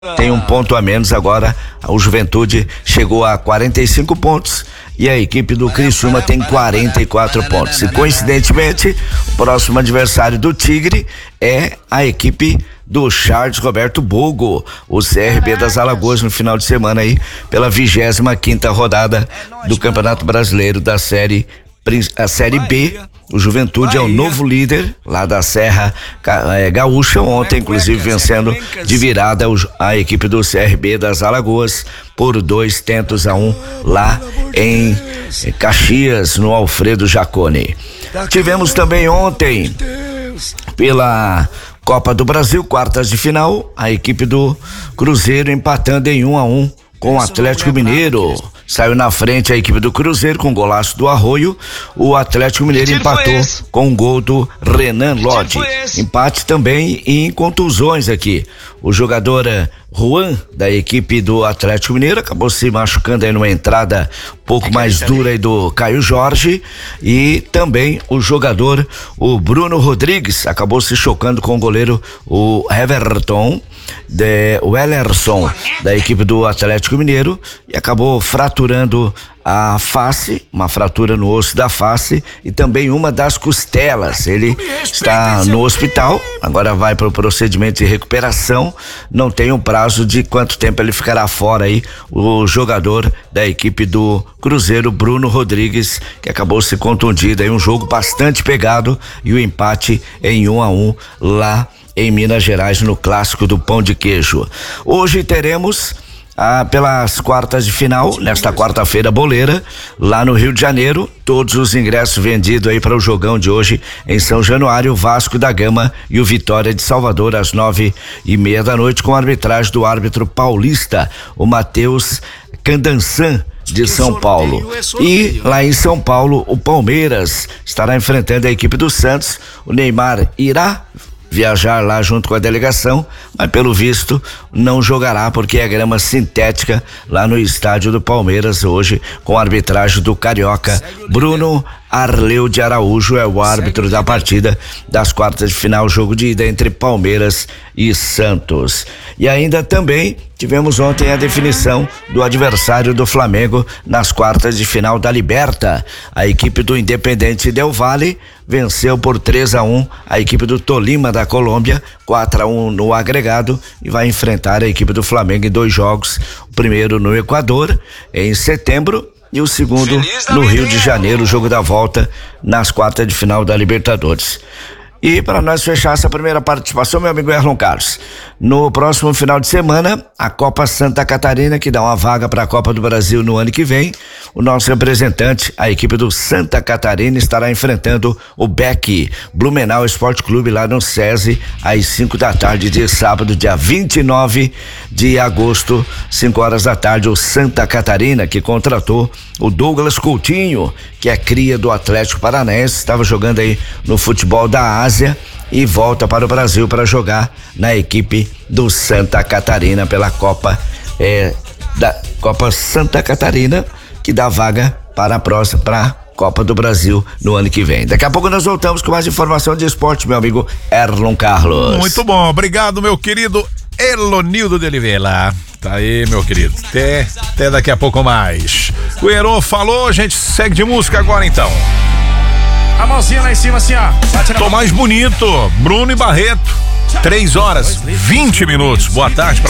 tem um ponto a menos agora. O Juventude chegou a 45 pontos e a equipe do Criciúma tem 44 pontos. E coincidentemente, o próximo adversário do Tigre é a equipe do Charles Roberto Bogo, o CRB das Alagoas, no final de semana aí, pela 25ª rodada do Campeonato Brasileiro da Série B. O Juventude é o novo líder lá da Serra Gaúcha, ontem inclusive vencendo de virada a equipe do CRB das Alagoas por 2-1 lá em Caxias, no Alfredo Jaconi. Tivemos também ontem pela Copa do Brasil, quartas de final, a equipe do Cruzeiro empatando em 1-1 com o Atlético Mineiro. Saiu na frente a equipe do Cruzeiro com golaço do Arroio. O Atlético Mineiro empatou com o gol do Renan Lodge. Empate também em contusões aqui. O jogador Juan, da equipe do Atlético Mineiro, acabou se machucando aí numa entrada um pouco mais dura aí do Caio Jorge. E também o jogador, o Bruno Rodrigues, acabou se chocando com o goleiro, o Wellerson, da equipe do Atlético Mineiro, e acabou fraturando a face, uma fratura no osso da face e também uma das costelas. Ele está no hospital, agora vai para o procedimento de recuperação. Não tem um prazo de quanto tempo ele ficará fora aí, o jogador da equipe do Cruzeiro, Bruno Rodrigues, que acabou se contundido aí, um jogo bastante pegado e o empate em 1-1 lá em Minas Gerais, no clássico do pão de queijo. Hoje teremos pelas quartas de final, nesta quarta-feira boleira, lá no Rio de Janeiro, todos os ingressos vendidos aí para o jogão de hoje em São Januário, Vasco da Gama e o Vitória de Salvador às 9:30 da noite, com a arbitragem do árbitro paulista, o Matheus Candansan, de São Paulo. E lá em São Paulo, o Palmeiras estará enfrentando a equipe do Santos. O Neymar irá viajar lá junto com a delegação, mas pelo visto não jogará porque é grama sintética lá no estádio do Palmeiras hoje, com a arbitragem do carioca Bruno Arleu de Araújo, é o árbitro da partida das quartas de final, jogo de ida entre Palmeiras e Santos. E ainda também tivemos ontem a definição do adversário do Flamengo nas quartas de final da Liberta. A equipe do Independente Del Valle venceu por 3-1 a equipe do Tolima da Colômbia, 4-1 no agregado, e vai enfrentar a equipe do Flamengo em 2 jogos, o primeiro no Equador em setembro e o segundo no Rio de Janeiro, o jogo da volta nas quartas de final da Libertadores. E para nós fechar essa primeira participação, meu amigo Erlon Carlos, no próximo final de semana, a Copa Santa Catarina, que dá uma vaga para a Copa do Brasil no ano que vem, o nosso representante, a equipe do Santa Catarina, estará enfrentando o BEC, Blumenau Esporte Clube, lá no SESI, às 5 da tarde de sábado, dia 29 de agosto, 5 horas da tarde. O Santa Catarina, que contratou o Douglas Coutinho, que é cria do Atlético Paranaense, estava jogando aí no futebol da Ásia e volta para o Brasil para jogar na equipe do Santa Catarina pela Copa Santa Catarina, que dá vaga para a próxima, para a Copa do Brasil no ano que vem. Daqui a pouco nós voltamos com mais informação de esporte, meu amigo Erlon Carlos. Muito bom, obrigado, meu querido Elonildo de Oliveira. Tá aí, meu querido. Até daqui a pouco mais. O Herô falou, a gente segue de música agora então. A mãozinha lá em cima assim, ó. Tô mais bonito, Bruno e Barreto. 3 horas, 20 minutos. Boa tarde pra